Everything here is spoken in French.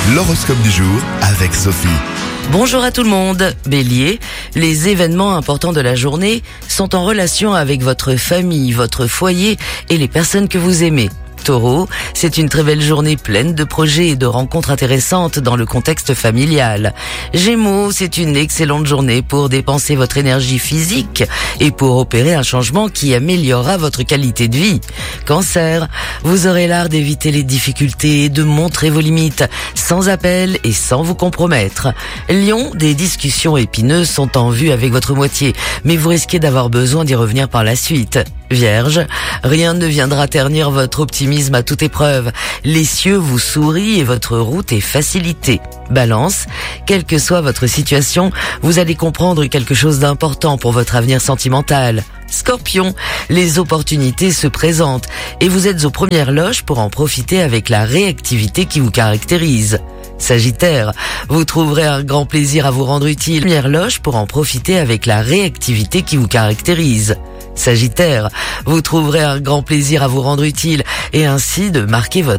L'horoscope du jour avec Sophie. Bonjour à tout le monde. Bélier, les événements importants de la journée sont en relation avec votre famille, votre foyer et les personnes que vous aimez. Taureau, c'est une très belle journée pleine de projets et de rencontres intéressantes dans le contexte familial. Gémeaux, c'est une excellente journée pour dépenser votre énergie physique et pour opérer un changement qui améliorera votre qualité de vie. Cancer, vous aurez l'art d'éviter les difficultés et de montrer vos limites sans appel et sans vous compromettre. Lion, des discussions épineuses sont en vue avec votre moitié, mais vous risquez d'avoir besoin d'y revenir par la suite. Vierge, rien ne viendra ternir votre optimisme à toute épreuve. Les cieux vous sourient et votre route est facilitée. Balance, quelle que soit votre situation, vous allez comprendre quelque chose d'important pour votre avenir sentimental. Scorpion, les opportunités se présentent et vous êtes aux premières loges pour en profiter avec la réactivité qui vous caractérise. Sagittaire, vous trouverez un grand plaisir à vous rendre utile. Première loge pour en profiter avec la réactivité qui vous caractérise. Sagittaire, vous trouverez un grand plaisir à vous rendre utile et ainsi de marquer votre